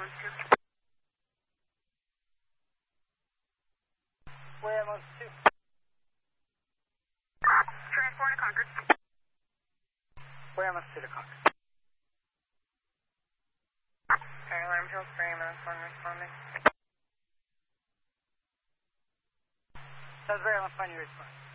Where am I to? Transport to Concord. Where am I to the Concord? Alarm Hill Spring, phone responding. Sudbury, I'm going to find you respond.